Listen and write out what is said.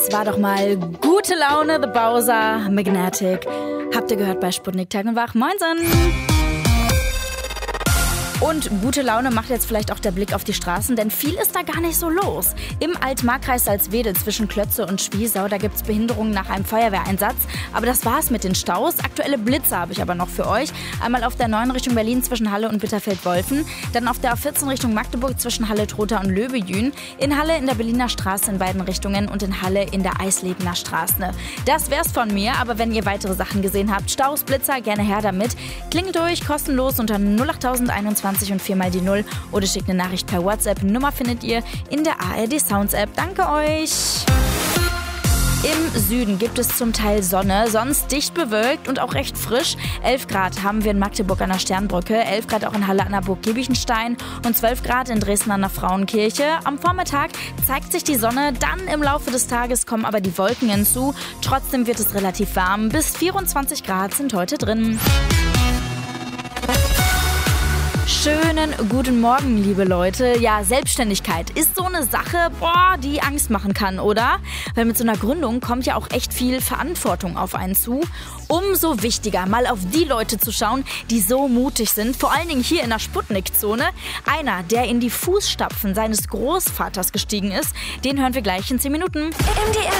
Es war doch mal gute Laune, The Bowser, Magnetic. Habt ihr gehört bei Sputnik Tag und Wach? Moinsen! Und gute Laune macht jetzt vielleicht auch der Blick auf die Straßen, denn viel ist da gar nicht so los. Im Altmarkkreis Salzwedel zwischen Klötze und Schwiesau, da gibt's Behinderungen nach einem Feuerwehreinsatz. Aber das war's mit den Staus. Aktuelle Blitze habe ich aber noch für euch. Einmal auf der 9 Richtung Berlin zwischen Halle und Bitterfeld-Wolfen. Dann auf der A14 Richtung Magdeburg zwischen Halle-Trotha und Löbejün. In Halle in der Berliner Straße in beiden Richtungen und in Halle in der Eislebener Straße. Das wär's von mir, aber wenn ihr weitere Sachen gesehen habt, Staus, Blitzer, gerne her damit. Klingelt durch, kostenlos unter 08021 und 4 mal die 0 oder schickt eine Nachricht per WhatsApp. Nummer findet ihr in der ARD Sounds App. Danke euch! Im Süden gibt es zum Teil Sonne, sonst dicht bewölkt und auch recht frisch. 11 Grad haben wir in Magdeburg an der Sternbrücke, 11 Grad auch in Halle an der Burg Giebichenstein und 12 Grad in Dresden an der Frauenkirche. Am Vormittag zeigt sich die Sonne, dann im Laufe des Tages kommen aber die Wolken hinzu. Trotzdem wird es relativ warm, bis 24 Grad sind heute drin. Schönen guten Morgen, liebe Leute. Ja, Selbstständigkeit ist so eine Sache, die Angst machen kann, oder? Weil mit so einer Gründung kommt ja auch echt viel Verantwortung auf einen zu. Umso wichtiger, mal auf die Leute zu schauen, die so mutig sind, vor allen Dingen hier in der Sputnik-Zone. Einer, der in die Fußstapfen seines Großvaters gestiegen ist, den hören wir gleich in 10 Minuten. MDR